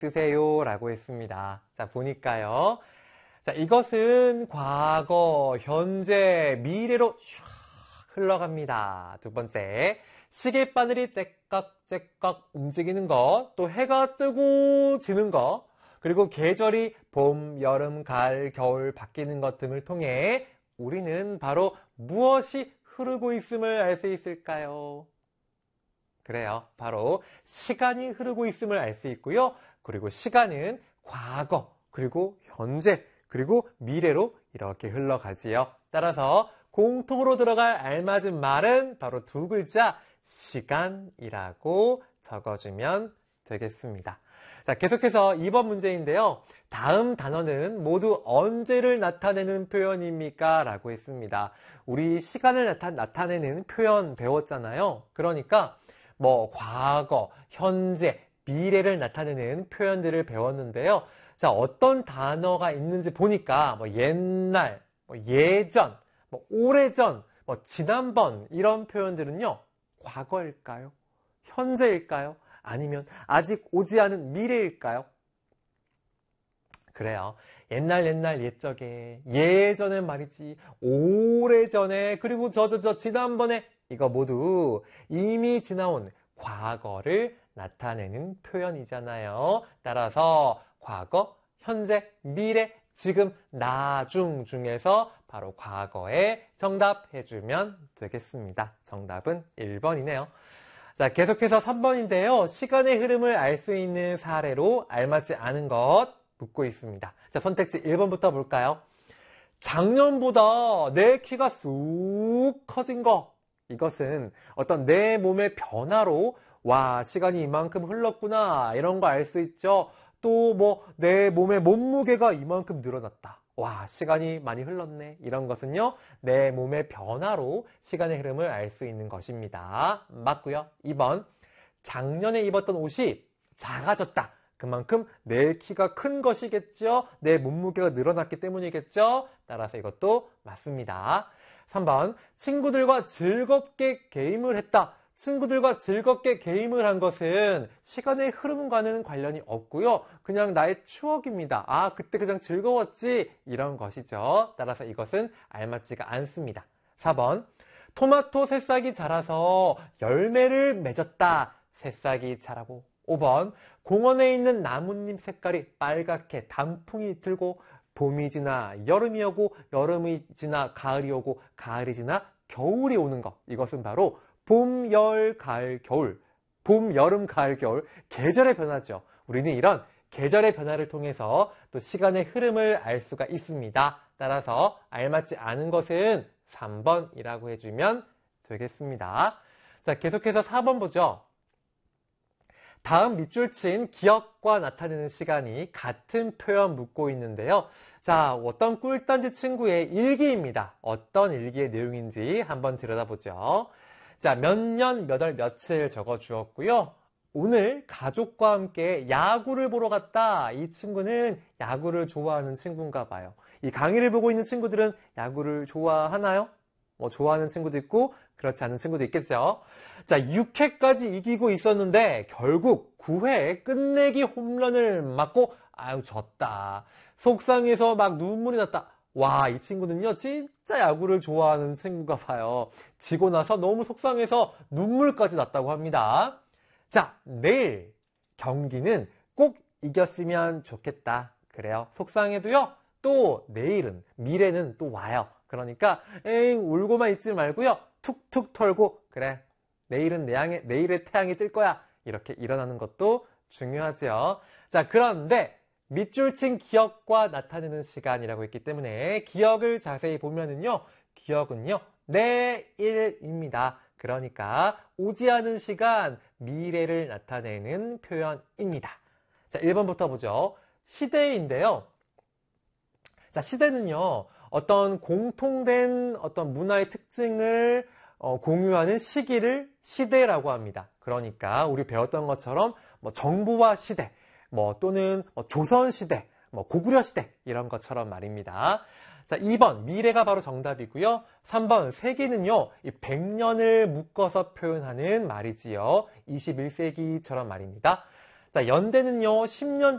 드세요 라고 했습니다. 자, 보니까요. 자, 이것은 과거, 현재, 미래로 슉 흘러갑니다. 두 번째, 시계바늘이 째깍째깍 움직이는 것, 또 해가 뜨고 지는 것, 그리고 계절이 봄, 여름, 가을, 겨울 바뀌는 것 등을 통해 우리는 바로 무엇이 흐르고 있음을 알 수 있을까요? 그래요. 바로 시간이 흐르고 있음을 알 수 있고요. 그리고 시간은 과거, 그리고 현재, 그리고 미래로 이렇게 흘러가지요. 따라서 공통으로 들어갈 알맞은 말은 바로 두 글자 시간이라고 적어주면 되겠습니다. 자, 계속해서 2번 문제인데요. 다음 단어는 모두 언제를 나타내는 표현입니까? 라고 했습니다. 우리 시간을 나타내는 표현 배웠잖아요. 그러니까 뭐 과거, 현재, 미래를 나타내는 표현들을 배웠는데요. 자, 어떤 단어가 있는지 보니까 뭐 옛날, 뭐 예전, 뭐 오래전, 뭐 지난번 이런 표현들은요. 과거일까요? 현재일까요? 아니면 아직 오지 않은 미래일까요? 그래요. 옛날 옛적에, 예전에 말이지, 오래전에, 그리고 지난번에 이거 모두 이미 지나온 과거를 나타내는 표현이잖아요. 따라서 과거, 현재, 미래, 지금, 나중 중에서 바로 과거에 정답해주면 되겠습니다. 정답은 1번이네요. 자, 계속해서 3번인데요. 시간의 흐름을 알 수 있는 사례로 알맞지 않은 것 묻고 있습니다. 자, 선택지 1번부터 볼까요? 작년보다 내 키가 쑥 커진 거. 이것은 어떤 내 몸의 변화로 와, 시간이 이만큼 흘렀구나 이런 거 알 수 있죠. 또 뭐 내 몸의 몸무게가 이만큼 늘어났다. 와, 시간이 많이 흘렀네. 이런 것은요. 내 몸의 변화로 시간의 흐름을 알 수 있는 것입니다. 맞고요. 2번. 작년에 입었던 옷이 작아졌다. 그만큼 내 키가 큰 것이겠죠. 내 몸무게가 늘어났기 때문이겠죠. 따라서 이것도 맞습니다. 3번. 친구들과 즐겁게 게임을 했다. 친구들과 즐겁게 게임을 한 것은 시간의 흐름과는 관련이 없고요. 그냥 나의 추억입니다. 아, 그때 그냥 즐거웠지. 이런 것이죠. 따라서 이것은 알맞지가 않습니다. 4번. 토마토 새싹이 자라서 열매를 맺었다. 새싹이 자라고. 5번. 공원에 있는 나뭇잎 색깔이 빨갛게 단풍이 들고 봄이 지나 여름이 오고 여름이 지나 가을이 오고 가을이 지나 겨울이 오는 것. 이것은 바로 봄, 열, 가을, 겨울, 봄, 여름, 가을, 겨울, 계절의 변화죠. 우리는 이런 계절의 변화를 통해서 또 시간의 흐름을 알 수가 있습니다. 따라서 알맞지 않은 것은 3번이라고 해주면 되겠습니다. 자, 계속해서 4번 보죠. 다음 밑줄 친 기억과 나타내는 시간이 같은 표현 묻고 있는데요. 자, 어떤 꿀단지 친구의 일기입니다. 어떤 일기의 내용인지 한번 들여다보죠. 자, 몇 년, 몇 월, 며칠 적어주었고요. 오늘 가족과 함께 야구를 보러 갔다. 이 친구는 야구를 좋아하는 친구인가 봐요. 이 강의를 보고 있는 친구들은 야구를 좋아하나요? 뭐 좋아하는 친구도 있고 그렇지 않은 친구도 있겠죠. 자, 6회까지 이기고 있었는데 결국 9회에 끝내기 홈런을 맞고 아유 졌다. 속상해서 막 눈물이 났다. 와, 이 친구는요 진짜 야구를 좋아하는 친구가 봐요. 지고 나서 너무 속상해서 눈물까지 났다고 합니다. 자, 내일 경기는 꼭 이겼으면 좋겠다. 그래요. 속상해도요 또 내일은 미래는 또 와요. 그러니까 울고만 있지 말고요. 툭툭 털고 그래. 내일은 내일의 태양이 뜰 거야. 이렇게 일어나는 것도 중요하죠. 자, 그런데 밑줄 친 기억과 나타내는 시간이라고 했기 때문에 기억을 자세히 보면은요. 기억은요. 내일입니다. 그러니까 오지 않은 시간, 미래를 나타내는 표현입니다. 자, 1번부터 보죠. 시대인데요. 자, 시대는요. 어떤 공통된 어떤 문화의 특징을 공유하는 시기를 시대라고 합니다. 그러니까 우리 배웠던 것처럼 뭐 정부와 시대, 뭐 또는 조선시대, 뭐 고구려시대 이런 것처럼 말입니다. 자, 2번 미래가 바로 정답이고요. 3번 세기는요. 이 100년을 묶어서 표현하는 말이지요. 21세기처럼 말입니다. 자, 연대는요. 10년